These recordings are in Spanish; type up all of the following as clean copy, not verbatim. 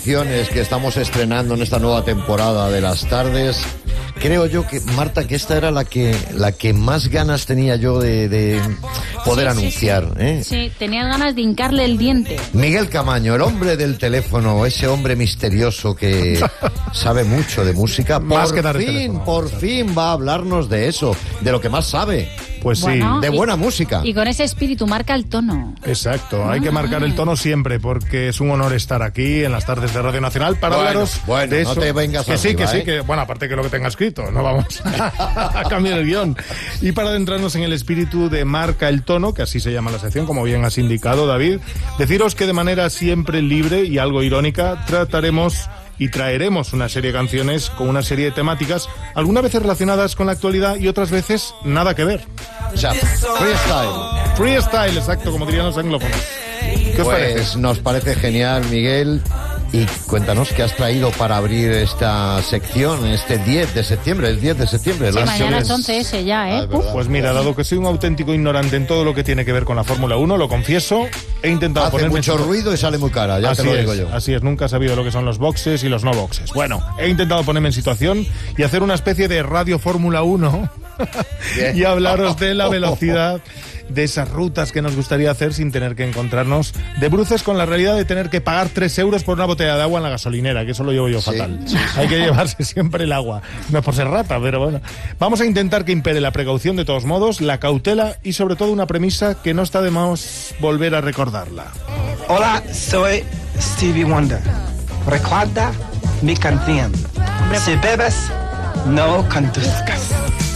Que estamos estrenando en esta nueva temporada de las tardes. Creo yo que, Marta, que esta era la que más ganas tenía yo de poder anunciar. Sí, tenías ganas de hincarle el diente. Miguel Camaño, el hombre del teléfono, ese hombre misterioso que sabe mucho de música. Por fin va a hablarnos de eso, de lo que más sabe. Pues bueno, sí. De buena música. Y con ese espíritu marca el tono. Exacto, hay que marcar el tono siempre, porque es un honor estar aquí en las tardes de Radio Nacional para hablaros de eso. No te vengas arriba, que bueno, aparte que lo que tenga escrito, no vamos a cambiar el guión. Y para adentrarnos en el espíritu de Marca el Tono, que así se llama la sección, como bien has indicado, David, deciros que de manera siempre libre y algo irónica trataremos y traeremos una serie de canciones con una serie de temáticas, algunas veces relacionadas con la actualidad y otras veces nada que ver. O sea, freestyle. Freestyle, exacto, como dirían los anglófonos. ¿Qué os parece? Pues nos parece genial, Miguel. Y cuéntanos qué has traído para abrir esta sección este 10 de septiembre, el 10 de septiembre. Sí, mañana es 11S ya, ¿eh? Pues mira, dado que soy un auténtico ignorante en todo lo que tiene que ver con la Fórmula 1, lo confieso, he intentado Hace ponerme... mucho ruido y sale muy cara, ya te lo digo yo. Así es, nunca he sabido lo que son los boxes y los no boxes. Bueno, he intentado ponerme en situación y hacer una especie de radio Fórmula 1 y hablaros de la velocidad de esas rutas que nos gustaría hacer sin tener que encontrarnos de bruces con la realidad de tener que pagar 3 euros por una botella de agua en la gasolinera, que eso lo llevo yo fatal. Hay que llevarse siempre el agua. No es por ser rata, pero bueno. Vamos a intentar que impere la precaución de todos modos, la cautela y sobre todo una premisa que no está de más volver a recordarla. Hola, soy Stevie Wonder. Recuerda mi canción. Si bebes, no conduzcas.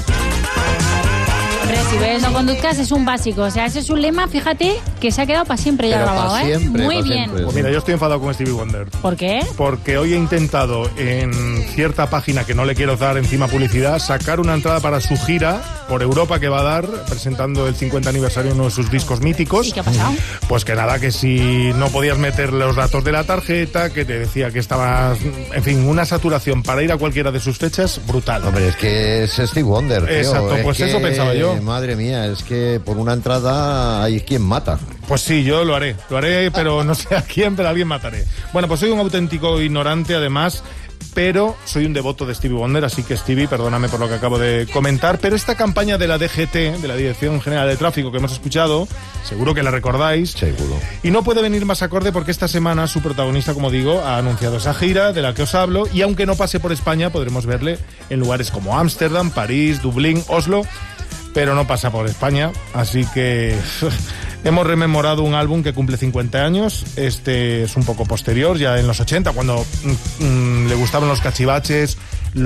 Hombre, si ves no conduzcas es un básico. O sea, ese es un lema, fíjate, que se ha quedado para siempre ya grabado, ¿eh? Muy bien. Pues mira, yo estoy enfadado con Stevie Wonder. ¿Por qué? Porque hoy he intentado en cierta página que no le quiero dar encima publicidad, sacar una entrada para su gira por Europa que va a dar, presentando el 50 aniversario de uno de sus discos míticos. ¿Y qué ha pasado? Pues que nada, que si no podías meter los datos de la tarjeta, que te decía que estabas, en fin, una saturación para ir a cualquiera de sus fechas brutal. Hombre, es que es Stevie Wonder, tío. Exacto, pues eso pensaba yo. Madre mía, es que por una entrada hay quien mata. Pues sí, yo lo haré, pero no sé a quién, pero a alguien mataré. Bueno, pues soy un auténtico ignorante, además, pero soy un devoto de Stevie Wonder, así que Stevie, perdóname por lo que acabo de comentar, pero esta campaña de la DGT, de la Dirección General de Tráfico, que hemos escuchado, seguro que la recordáis. Seguro. Y no puede venir más acorde porque esta semana su protagonista, como digo, ha anunciado esa gira de la que os hablo, y aunque no pase por España, podremos verle en lugares como Ámsterdam, París, Dublín, Oslo, pero no pasa por España, así que hemos rememorado un álbum que cumple 50 años, este es un poco posterior, ya en los 80, cuando le gustaban los cachivaches,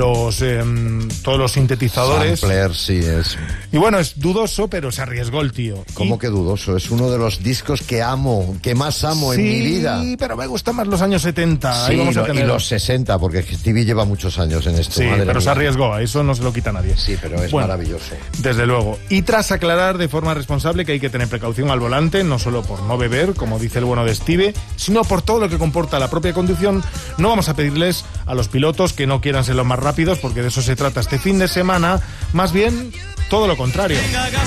todos los sintetizadores. Sampler, sí es. Y bueno, es dudoso, pero se arriesgó el tío. ¿Cómo que dudoso? Es uno de los discos que amo, que más amo en mi vida. Sí, pero me gustan más los años 70. Sí, ahí vamos a tener... y los 60, porque Stevie lleva muchos años en esto. Sí, pero mía. se arriesgó, a eso no se lo quita nadie. Sí, pero es maravilloso. Desde luego. Y tras aclarar de forma responsable que hay que tener precaución al volante, no solo por no beber, como dice el bueno de Stevie, sino por todo lo que comporta la propia conducción, no vamos a pedirles a los pilotos que no quieran ser los más rápidos, porque de eso se trata este fin de semana, más bien todo lo contrario.